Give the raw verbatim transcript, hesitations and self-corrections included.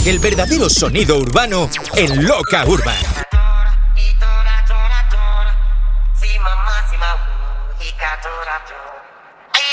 El verdadero sonido urbano en Loca Urban. Si mamá, si mamá, y